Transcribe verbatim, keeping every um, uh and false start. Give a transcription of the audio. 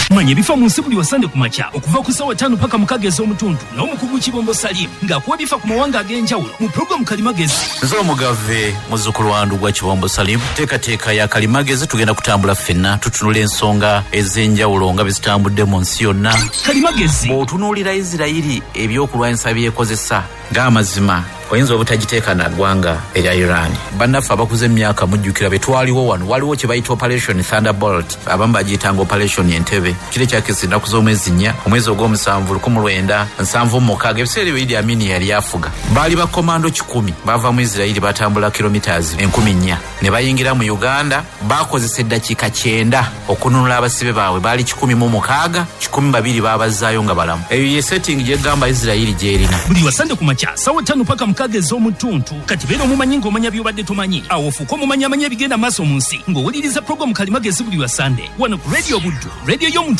manye bifa mu nsi buli wasande ku makya okuva ku ssaawa ttaano paka mukagezi omutundu n'omukugu Kibombo Salim ng'akuwa bifa ku mawanga ag'enjawulo mu programu Kalimagezi. Nze omugave muzzukulu wandu gwa Kibombo Salim, teekateeka ya Kalimagezi tugenda kutambula ffenna tutunula ensonga ez'enjawulo nga bizitambudde mu nsi yonna. Kalimagezi bw'otunuulira Isirayiri ebyokulwanyisa byekozesa ng'amazima oyinza obutagiteeka na ggwanga erya Iran. Bannaffe abakuze emyaka mujjukira be twaliwo wano waliwo kye bayita Operation Thunderbolt, abamu bagiyitanga Operation Entebbe. Kiri kyakisa ennaku z'omwezi nnya omwezi ogw'omusanvu lukumi lwenda nsanvu mu mukaaga ebiseera ebyo Idi Amin yali afuga. Baali bakomando kikumi bava mu Isirayiri batambula kilometers enkumi nnya ne bayingira mu Uganda. Bakozesa eddakiika kyenda okununula abasibe baabwe baali kikumi mu mukaaga, kikumi babiri baabazaayo nga balamu. Eyo ye setting gyegamba Isirayiri gyerina. Buli wasande ku makya ssaawa ttaano paka mukagezi omutuntu kati beera omumanyi ng'omanya byobadde tomanyi awo ofuuka omumanya amanya ebigenda maaso mu nsi ng'owuliriza programu Kalimagezi buli wasande wano ku Radio Buddu, radio y'omuntu.